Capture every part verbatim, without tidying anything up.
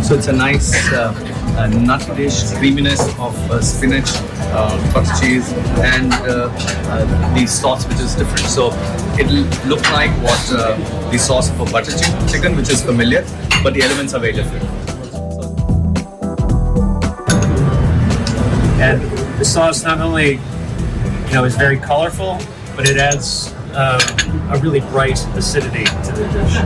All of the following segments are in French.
So it's a nice uh, uh, nut dish, creaminess of uh, spinach, uh, butter cheese, and uh, uh, the sauce which is different. So it'll look like what uh, the sauce for butter chicken, which is familiar, but the elements are very different. And the sauce not only, you know, is very colorful, but it adds um, a really bright acidity to the dish.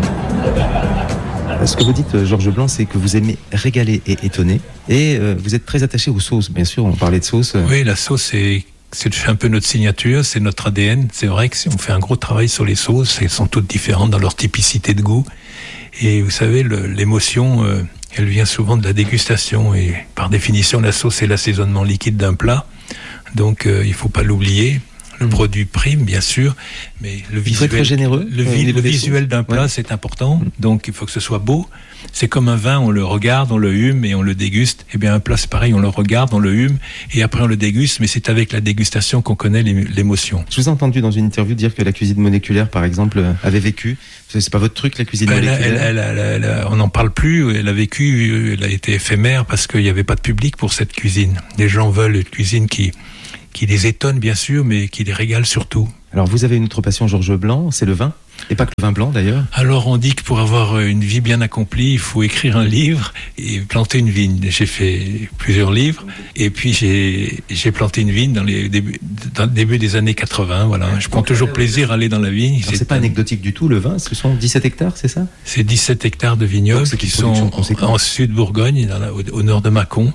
Ce que vous dites, Georges Blanc, c'est que vous aimez régaler et étonner, et euh, vous êtes très attaché aux sauces. Bien sûr, on parlait de sauce. Oui, la sauce, c'est, c'est un peu notre signature, c'est notre A D N. C'est vrai que si on fait un gros travail sur les sauces, elles sont toutes différentes dans leur typicité de goût. Et vous savez, le, l'émotion, euh, elle vient souvent de la dégustation. Et par définition, la sauce, c'est l'assaisonnement liquide d'un plat. Donc, euh, il ne faut pas l'oublier. Le mmh. produit prime, bien sûr, mais le visuel, très généreux, le, vi- le visuel d'un plat, ouais. c'est important. Mmh. Donc, il faut que ce soit beau. C'est comme un vin, on le regarde, on le hume et on le déguste. Eh bien, un plat, c'est pareil, on le regarde, on le hume et après on le déguste, mais c'est avec la dégustation qu'on connaît l'émotion. Je vous ai entendu dans une interview dire que la cuisine moléculaire, par exemple, avait vécu. C'est pas votre truc, la cuisine elle, moléculaire elle, elle, elle, elle, on n'en parle plus. Elle a vécu, elle a été éphémère parce qu'il n'y avait pas de public pour cette cuisine. Les gens veulent une cuisine qui... qui les étonne bien sûr, mais qui les régale surtout. Alors vous avez une autre passion, Georges Blanc, c'est le vin, et pas que le vin blanc d'ailleurs. Alors on dit que pour avoir une vie bien accomplie, il faut écrire un livre et planter une vigne. J'ai fait plusieurs livres, et puis j'ai, j'ai planté une vigne dans, les débuts, dans le début des années quatre-vingts. Voilà. Je prends toujours plaisir à aller dans la vigne. Alors c'est, c'est pas un... anecdotique du tout, le vin, ce sont dix-sept hectares, c'est ça ? C'est dix-sept hectares de vignobles qui sont en Sud-Bourgogne, dans la, au, au nord de Mâcon.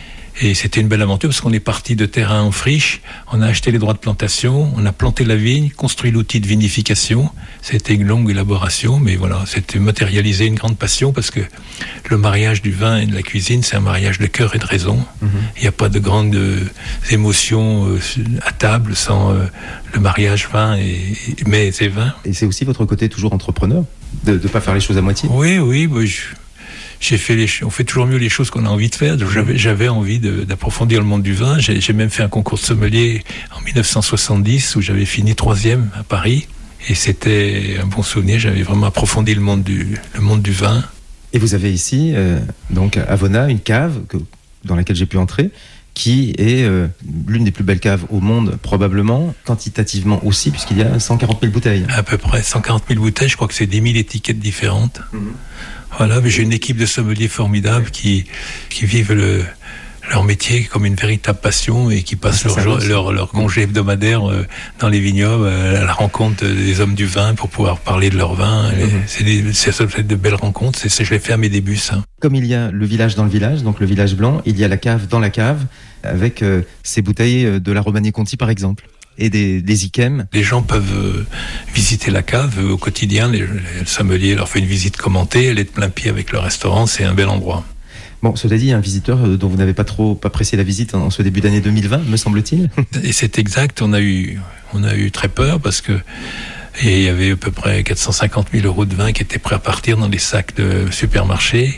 Et c'était une belle aventure parce qu'on est parti de terrain en friche, on a acheté les droits de plantation, on a planté la vigne, construit l'outil de vinification. C'était une longue élaboration, mais voilà, c'était matérialiser une grande passion parce que le mariage du vin et de la cuisine, c'est un mariage de cœur et de raison. Mm-hmm. Il n'y a pas de grandes euh, émotions euh, à table sans euh, le mariage vin et, et mets et vin. Et c'est aussi votre côté toujours entrepreneur, de ne pas faire les choses à moitié ? Oui, oui, bah, je... J'ai fait les, on fait toujours mieux les choses qu'on a envie de faire. Donc j'avais, j'avais envie de, d'approfondir le monde du vin. J'ai, j'ai même fait un concours de sommelier en dix-neuf cent soixante-dix où j'avais fini troisième à Paris. Et c'était un bon souvenir. J'avais vraiment approfondi le monde du, le monde du vin. Et vous avez ici, euh, donc à Vona, une cave que, dans laquelle j'ai pu entrer, qui est euh, l'une des plus belles caves au monde, probablement, quantitativement aussi, puisqu'il y a cent quarante mille bouteilles. À peu près cent quarante mille bouteilles. Je crois que c'est dix mille étiquettes différentes. Mm-hmm. Voilà, mais j'ai une équipe de sommeliers formidables qui, qui vivent le, leur métier comme une véritable passion et qui passent ah, leur, leur, leur congé hebdomadaire euh, dans les vignobles euh, à la rencontre des hommes du vin pour pouvoir parler de leur vin. Mm-hmm. C'est, des, c'est, c'est de belles rencontres, c'est, c'est, je l'ai fait à mes débuts, ça. Comme il y a le village dans le village, donc le village blanc, il y a la cave dans la cave, avec euh, ces bouteilles de la Romanée-Conti par exemple. Et des, des Yquem. Les gens peuvent euh, visiter la cave euh, au quotidien. Les, le sommelier leur fait une visite commentée. Elle est de plein pied avec le restaurant. C'est un bel endroit. Bon, cela dit, un visiteur euh, dont vous n'avez pas trop apprécié la visite en ce début d'année deux mille vingt, me semble-t-il. Et c'est exact. On a eu, on a eu très peur parce que et il y avait à peu près quatre cent cinquante mille euros de vin qui étaient prêts à partir dans les sacs de supermarché.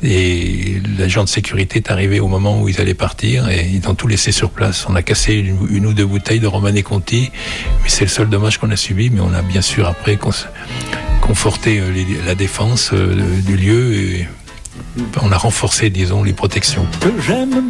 Et l'agent de sécurité est arrivé au moment où ils allaient partir et ils ont tout laissé sur place. On a cassé une, une ou deux bouteilles de Romanée-Conti, mais c'est le seul dommage qu'on a subi. Mais on a bien sûr après cons- conforté les, la défense euh, du lieu et on a renforcé, disons, les protections. Que j'aime